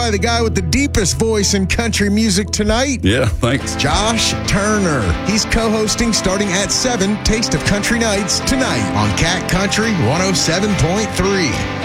by the guy with the deepest voice in country music tonight. Yeah, thanks. Josh Turner. He's co-hosting starting at 7 Taste of Country Nights tonight on Cat Country 107.3.